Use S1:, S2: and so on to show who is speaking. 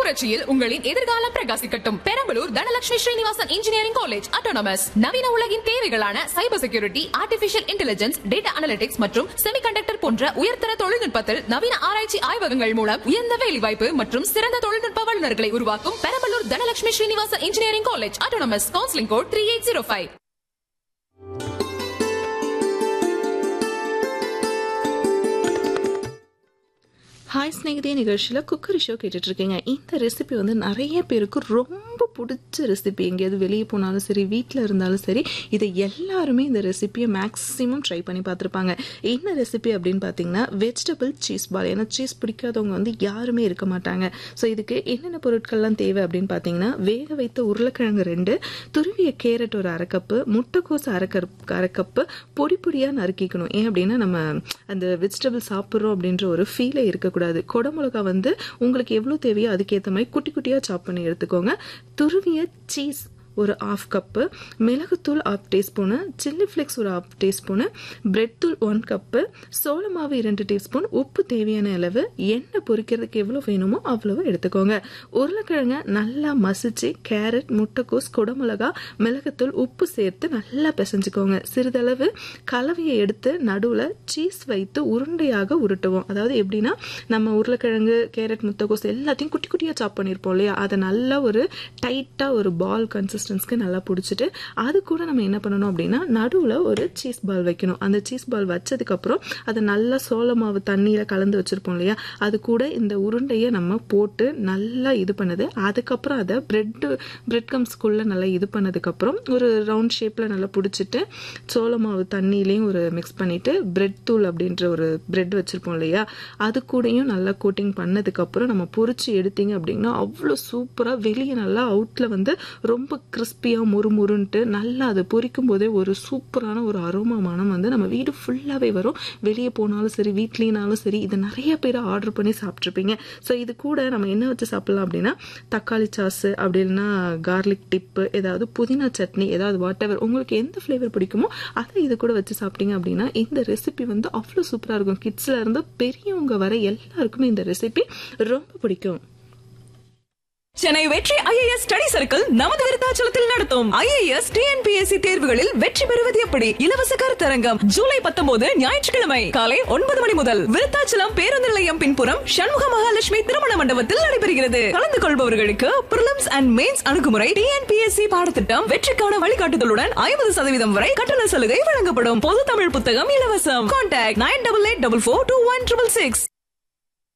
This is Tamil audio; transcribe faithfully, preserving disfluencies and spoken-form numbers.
S1: புரட்சியில் உங்களின் எதிர்காலம் பிரகாசிக்கட்டும். Perambalur Dhanalakshmi Srinivasan engineering college autonomous நவீன உலகின் தேவைகளான cyber security, artificial intelligence, data analytics மற்றும் செமிகண்டக்டர் போன்ற உயர்தர தொழில்நுட்பத்தில் நவீன ஆராய்ச்சி ஆய்வகங்கள் மூலம் உயர்ந்த வேலைவாய்ப்பு மற்றும் சிறந்த தொழில்நுட்ப வல்லுநர்களை உருவாக்கும் Perambalur Dhanalakshmi Srinivasan engineering college autonomous. Counselling code three eight zero five.
S2: Hi ஸ்நேகிதே நிகழ்ச்சியில் குக்கரி ஷோ கேட்டுட்டு இருக்கீங்க. இந்த ரெசிபி வந்து நிறைய பேருக்கு ரொம்ப பிடிச்ச ரெசிபி. எங்கேயாவது வெளியே போனாலும் சரி, வீட்டில் இருந்தாலும் சரி, இதை எல்லாருமே இந்த ரெசிபியை மேக்ஸிமம் ட்ரை பண்ணி பார்த்துருப்பாங்க. என்ன ரெசிபி அப்படின்னு பார்த்தீங்கன்னா வெஜிடபிள் சீஸ் பால். ஏன்னா சீஸ் பிடிக்காதவங்க வந்து யாருமே இருக்க மாட்டாங்க. ஸோ இதுக்கு என்னென்ன பொருட்கள்லாம் தேவை அப்படின்னு பார்த்தீங்கன்னா வேக வைத்த உருளைக்கிழங்கு ரெண்டு, துருவிய கேரட் ஒரு அரை கப்பு, முட்டைக்கோஸ் அரை கப் அரை கப்பு பொடி பொடியாக நறுக்கிக்கணும். ஏன் அப்படின்னா நம்ம அந்த வெஜிடபிள் சாப்பிட்றோம் அப்படின்ற ஒரு ஃபீலே இருக்கக்கூடாது. கொடமிளகா வந்து உங்களுக்கு எவ்வளவு தேவையோ அதுக்கேற்ற மாதிரி குட்டி குட்டியா சாப் பண்ணி எடுத்துக்கோங்க. துருவிய சீஸ் ஒரு ஆஃப் கப்பு, மிளகுத்தூள் ஆஃப் டீஸ்பூனு, சில்லி ஃப்ளேக்ஸ் ஒரு ஆஃப் டீஸ்பூனு, பிரெட் தூள் ஒன் கப்பு, சோள மாவு இரண்டு டீஸ்பூன், உப்பு தேவையான அளவு, எண்ணெய் பொரிக்கிறதுக்கு எவ்வளோ வேணுமோ அவ்வளவு எடுத்துக்கோங்க. உருளைக்கிழங்க நல்லா மசிச்சு கேரட், முட்டைக்கோஸ், குடமிளகா, மிளகுத்தூள், உப்பு சேர்த்து நல்லா பிசைஞ்சுக்கோங்க. சிறிதளவு கலவையை எடுத்து நடுவில் சீஸ் வைத்து உருண்டையாக உருட்டுவோம். அதாவது எப்படின்னா நம்ம உருளைக்கிழங்கு, கேரட், முட்டைக்கோஸ் எல்லாத்தையும் குட்டி குட்டியாக சாப் பண்ணியிருப்போம் இல்லையா, அதை நல்லா ஒரு டைட்டாக ஒரு பால் கன்சிஸ்டன்ஸ் நல்லா பிடிச்சிட்டு அது கூட நம்ம என்ன பண்ணணும் அப்படின்னா நடுவில் ஒரு சீஸ் பால் வைக்கணும். அந்த சீஸ் பால் வச்சதுக்கு அப்புறம் அதை நல்லா சோள மாவு தண்ணியில கலந்து வச்சிருப்போம் இல்லையா, அது கூட இந்த உருண்டையை நம்ம போட்டு நல்லா இது பண்ணுது. அதுக்கப்புறம் அதை பிரெட் பிரெட் கம்ஸ்குள்ள நல்லா இது பண்ணதுக்கு அப்புறம் ஒரு ரவுண்ட் ஷேப்ல நல்லா பிடிச்சிட்டு சோள மாவு தண்ணியிலையும் ஒரு மிக்ஸ் பண்ணிட்டு பிரெட் தூள் அப்படின்ற ஒரு பிரெட் வச்சிருப்போம் இல்லையா, அது கூடயும் நல்லா கோட்டிங் பண்ணதுக்கு அப்புறம் நம்ம பொரிச்சு எடுத்தீங்க அப்படின்னா அவ்வளோ சூப்பரா வெளியே நல்லா அவுட்ல வந்து ரொம்ப கிறிஸ்பியா முறுமுறுன்ட்டு நல்லா அதை பொரிக்கும் போதே ஒரு சூப்பரான ஒரு அரோமா மனம் வந்து நம்ம வீடு ஃபுல்லாவே வரும். வெளியே போனாலும் சரி, வீட்லனாலும் சரி, இதை நிறைய பேர் ஆர்டர் பண்ணி சாப்பிட்ருப்பீங்க. ஸோ இது கூட நம்ம என்ன வச்சு சாப்பிடலாம் அப்படின்னா தக்காளி சாஸ், அப்படி இல்லைன்னா கார்லிக் டிப்பு, ஏதாவது புதினா சட்னி, ஏதாவது வாட் எவர் உங்களுக்கு எந்த ஃப்ளேவர் பிடிக்குமோ அதை இது கூட வச்சு சாப்பிட்டீங்க அப்படின்னா இந்த ரெசிபி வந்து அவ்வளோ சூப்பராக இருக்கும். கிட்ஸ்ல இருந்து பெரியவங்க வர எல்லாருக்குமே இந்த ரெசிபி ரொம்ப பிடிக்கும்.
S1: சென்னை வெற்றி ஐஏஎஸ் ஸ்டடி சர்க்கிள் நமது விருத்தாச்சலத்தில் நடத்தும் ஐஏஎஸ் டிஎன்பிஎஸ்சி தேர்வுகளில் வெற்றி பெறுவது எப்படி இலவச கருத்தரங்கம் ஜூலை பத்தொன்பது ஞாயிற்றுக்கிழமை காலை ஒன்பது மணி முதல் விருத்தாச்சலம் பேருந்து நிலையம் பின்புறம் சண்முக மகாலட்சுமி திருமண மண்டபத்தில் நடைபெறுகிறது. கலந்து கொள்பவர்களுக்கு பிரிலிம்ஸ் அண்ட் மெயின்ஸ் அணுகுமுறை, டிஎன்பிஎஸ்சி பாடத்திட்டம், வெற்றிக்கான வழிகாட்டுதலுடன் ஐம்பது சதவீதம் வரை கட்டண சலுகை வழங்கப்படும். பொது தமிழ் புத்தகம் இலவசம். Contact nine double eight double four two one triple six.